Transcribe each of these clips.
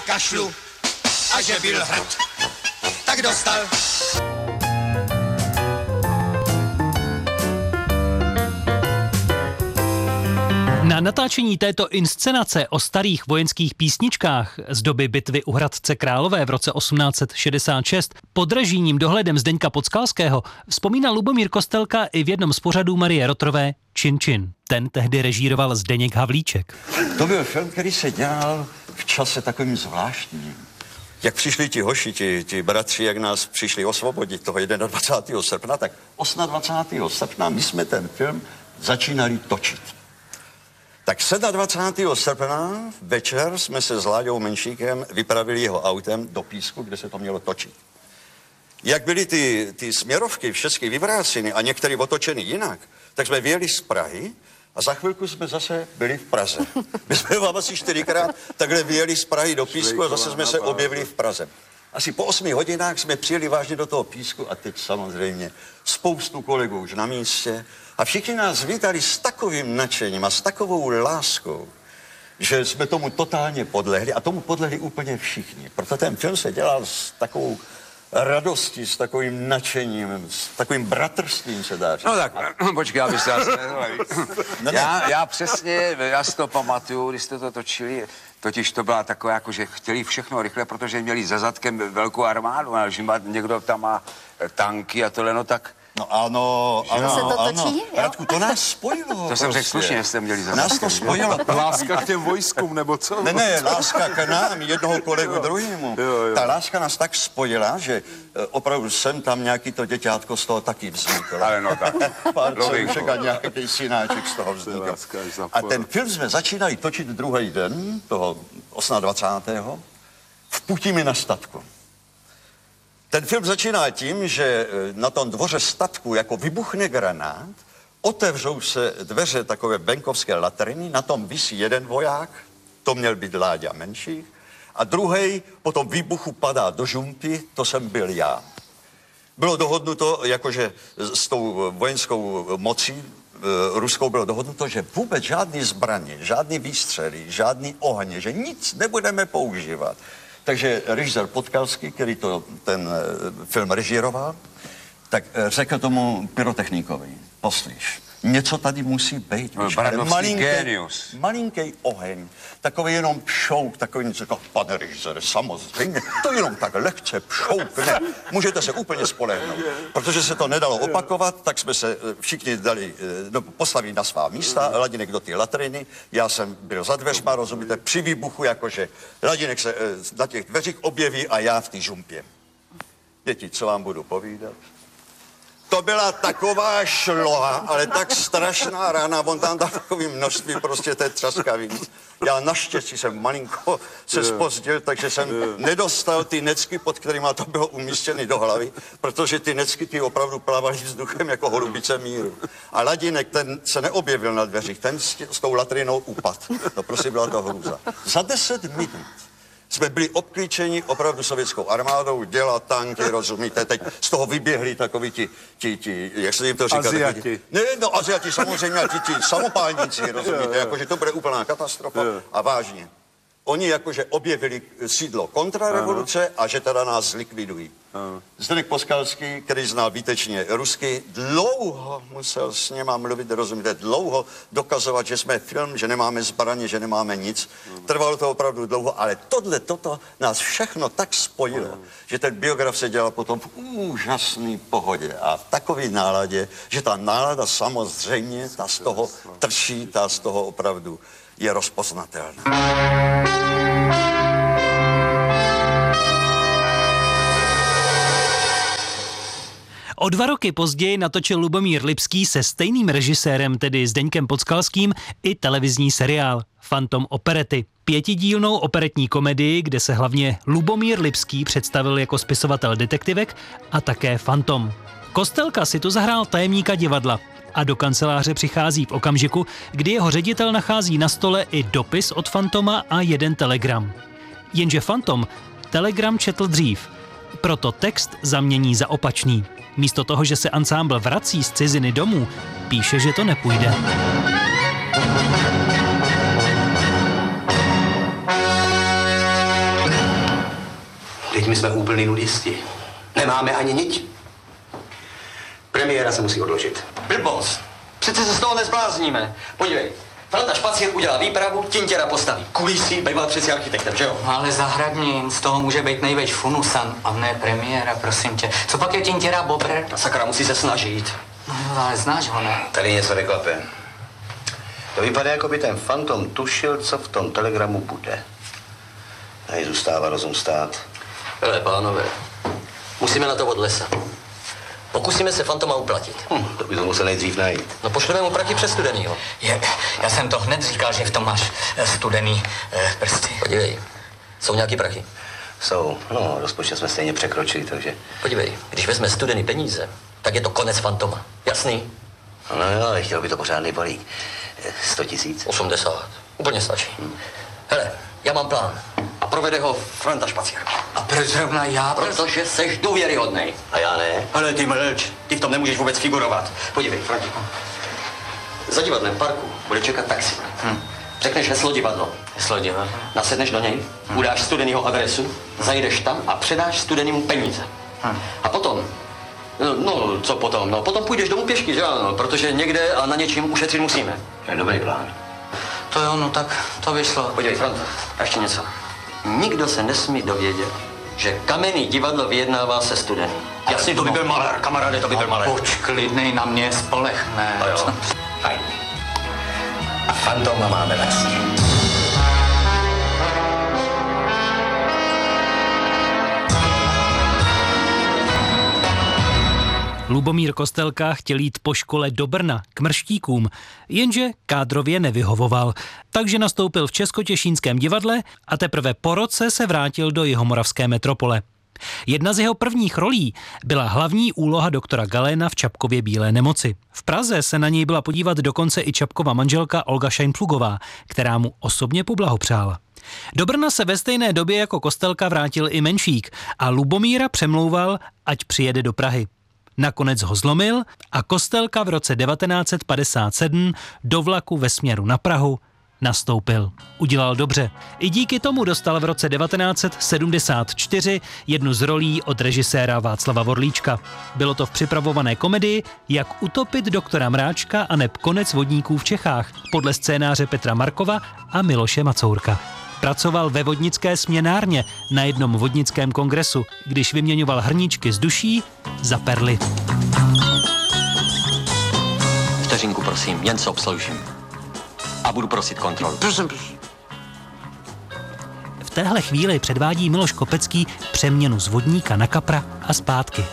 Kašlu, a že byl hrad, tak dostal. Na natáčení této inscenace o starých vojenských písničkách z doby bitvy u Hradce Králové v roce 1866 pod režijním dohledem Zdeňka Podskalského vzpomíná Lubomír Kostelka i v jednom z pořadů Marie Rotrové Čin Čin. Ten tehdy režíroval Zdeněk Havlíček. To byl film, který se dělal v čase takovým zvláštním. Jak přišli ti hoši, ti bratři, jak nás přišli osvobodit toho 21. srpna, tak 28. srpna my jsme ten film začínali točit. Tak 27. srpna večer jsme se s Láďou Menšíkem vypravili jeho autem do Písku, kde se to mělo točit. Jak byly ty směrovky všechny vyvráceny a některé otočeny jinak, tak jsme vyjeli z Prahy a za chvilku jsme zase byli v Praze. My jsme vám asi 4krát takhle vyjeli z Prahy do Písku a zase jsme se objevili v Praze. Asi po 8 hodinách jsme přijeli vážně do toho Písku a teď samozřejmě spoustu kolegů už na místě a všichni nás vítali s takovým nadšením a s takovou láskou, že jsme tomu totálně podlehli a tomu podlehli úplně všichni. Proto ten film se dělal s takovou radostí, s takovým nadšením, s takovým bratrstvím se dá říct. No tak, počkej, aby se já přesně, já si to pamatuju, když jste to točili, totiž to byla taková, jako že chtěli všechno rychle, protože měli za zadkem velkou armádu, a že někdo tam má tanky a tohle, no tak... No ano, se to točí, Radku, to nás spojilo. To jsem řekl slušně, že jste měli za nás to spojilo. Láska k těm vojskům, nebo co? Ne, láska k nám, jednoho kolegu druhému. Ta láska nás tak spojila, že opravdu jsem tam nějaký to děťátko z toho taky vznikl. Ale no tak. Pár coušek a nějaký synáček z toho vznikl. A ten film jsme začínali točit druhý den, toho 28. v Putimi na statku. Ten film začíná tím, že na tom dvoře statku jako vybuchne granát, otevřou se dveře takové venkovské latriny, na tom visí jeden voják, to měl být Láďa Menšík, a druhý po tom výbuchu padá do žumpy, to jsem byl já. Bylo dohodnuto, jakože s tou vojenskou mocí ruskou bylo dohodnuto, že vůbec žádný zbraně, žádný výstřely, žádný ohně, že nic nebudeme používat. Takže režisér Podskalský, který ten film režíroval, tak řekl tomu pyrotechnikovi, poslyš, něco tady musí být. Malinký oheň, takový jenom pšouk, takový něco, jako, pane režisére, samozřejmě, to jenom tak lehce pšoukne. Můžete se úplně spolehnout. Protože se to nedalo opakovat, tak jsme se všichni postavili na svá místa, Ladinek do té latriny, já jsem byl za dveřma, rozumíte, při výbuchu, jakože Ladinek se na těch dveřích objeví a já v té žumpě. Děti, co vám budu povídat? To byla taková šloha, ale tak strašná rána, on tam dal takový množství prostě té třaskaviny. Já naštěstí jsem malinko se zpozdil, takže jsem nedostal ty necky, pod kterými to bylo umístěny do hlavy, protože ty necky ty opravdu plávaly vzduchem jako holubice míru. A Ladinek, ten se neobjevil na dveřích, ten s tou latrinou upad. No prostě byla to hrůza. Za 10 minut jsme byli obklíčeni opravdu sovětskou armádou, dělat tanky, rozumíte, teď z toho vyběhli takoví ti jak se jim to říká? Aziati. Aziati samozřejmě, ti samopálníci, rozumíte, jakože to bude úplná katastrofa a vážně. Oni jakože objevili sídlo kontrarevoluce a že teda nás zlikvidují. Zdeněk Podskalský, který znal výtečně rusky, dlouho musel s něma mluvit, rozumíte, dlouho dokazovat, že jsme film, že nemáme zbraně, že nemáme nic. Trvalo to opravdu dlouho, ale toto nás všechno tak spojilo, že ten biograf se dělal potom v úžasné pohodě a v takové náladě, že ta nálada samozřejmě, ta z toho trší, ta z toho opravdu je rozpoznatelná. O 2 roky později natočil Lubomír Lipský se stejným režisérem, tedy Zdeňkem Podskalským, i televizní seriál Fantom operety. 5dílnou operetní komedii, kde se hlavně Lubomír Lipský představil jako spisovatel detektivek a také Fantom. Kostelka si tu zahrál tajemníka divadla a do kanceláře přichází v okamžiku, kdy jeho ředitel nachází na stole i dopis od Fantoma a jeden telegram. Jenže Fantom telegram četl dřív, proto text zamění za opačný. Místo toho, že se ansámbl vrací z ciziny domů, píše, že to nepůjde. Teď my jsme úplný nudisti. Nemáme ani niť. Premiéra se musí odložit. Blbost. Přece se z toho nezblázníme. Podívej, Franta Špacír udělá výpravu, Tintěra postaví kulisy, býval přeci architektem, že jo? Ale zahradnín, z toho může být největší funusan a ne premiéra, prosím tě. Co pak je Tintěra Bobr? Ta sakra musí se snažit. No jo, ale znáš ho, ne? Tady něco neklape. To vypadá, jako by ten fantom tušil, co v tom telegramu bude. Tady zůstává rozum stát. Hele, pánové, musíme na to od lesa. Pokusíme se fantoma uplatit. To by to musel nejdřív najít. No pošleme mu prachy přes Studenýho. Já jsem to hned říkal, že v tom máš studený prsty. Podívej, jsou nějaký prachy? Jsou. No, rozpočet jsme stejně překročili, takže... Podívej, když vezme Studený peníze, tak je to konec fantoma. Jasný? No jo, ale chtěl by to pořádný balík. 100 000. 80. Úplně stačí. Hele, já mám plán. A provede ho Franta Špacír. A proč zrovna já? Protože seš důvěryhodnej. A já ne. Ale ty mlč, ty v tom nemůžeš vůbec figurovat. Podívej, Frantiku. Za divadlem v parku bude čekat taxi. Řekneš heslo divadlo. Heslo divadlo? Nasedneš do něj, udáš Studenýho adresu, zajdeš tam a předáš Studenýmu peníze. A potom, no co potom, no potom půjdeš domů pěšky, že ano, protože někde a na něčím ušetřit musíme. To je dobrý plán. To jo, no tak to vyšlo. Podívej, Franta, a ještě něco. Nikdo se nesmí dovědět, že Kamenný divadlo vyjednává se Studeným. Jasně, to by byl malér, kamaráde, to by byl malér. Pojď, klidnej na mě, spolehne. No jo. Fajn. A fantoma máme taky. Lubomír Kostelka chtěl jít po škole do Brna k mrštíkům, jenže kádrově nevyhovoval, takže nastoupil v Českotěšínském divadle a teprve po roce se vrátil do jihomoravské metropole. Jedna z jeho prvních rolí byla hlavní úloha doktora Galéna v Čapkově bílé nemoci. V Praze se na něj byla podívat dokonce i Čapkova manželka Olga Šajnplugová, která mu osobně poblahopřála. Do Brna se ve stejné době jako Kostelka vrátil i Menšík a Lubomíra přemlouval, ať přijede do Prahy. Nakonec ho zlomil a Kostelka v roce 1957 do vlaku ve směru na Prahu nastoupil. Udělal dobře. I díky tomu dostal v roce 1974 jednu z rolí od režiséra Václava Vorlíčka. Bylo to v připravované komedii Jak utopit doktora Mráčka aneb Konec vodníků v Čechách podle scénáře Petra Markova a Miloše Macourka. Pracoval ve vodnické směnárně na jednom vodnickém kongresu, když vyměňoval hrníčky z duší za perly. Vteřinku, prosím, jen se obsloužím. A budu prosit kontrolu. Prosím. V téhle chvíli předvádí Miloš Kopecký přeměnu z vodníka na kapra a zpátky.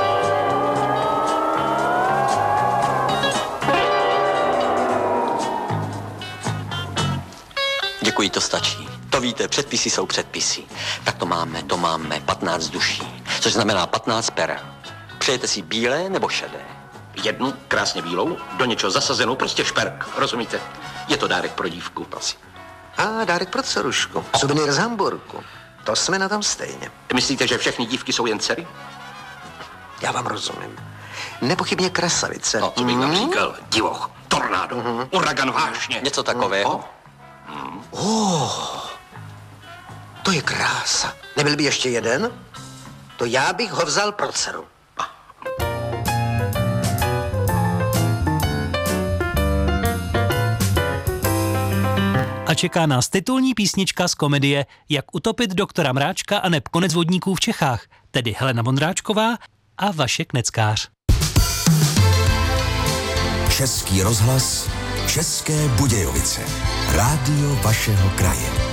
Děkuji, to stačí. To víte, předpisy jsou předpisy. Tak to máme 15 duší, což znamená 15 per. Přejete si bílé nebo šedé? Jednu krásně bílou, do něčeho zasazenou, prostě šperk, rozumíte? Je to dárek pro dívku, prosím. A dárek pro dcerušku. Suvenýr z Hamburku. To jsme na tom stejně. Myslíte, že všechny dívky jsou jen dcery? Já vám rozumím. Nepochybně krasavice. No, co bych vám říkal? Divoch, tornádo, uragan vášně. Něco takového? To je krása. Nebyl by ještě jeden? To já bych ho vzal pro dceru. A čeká nás titulní písnička z komedie Jak utopit doktora Mráčka aneb Konec vodníků v Čechách, tedy Helena Vondráčková a Vašek Neckář. Český rozhlas, České Budějovice. Rádio vašeho kraje.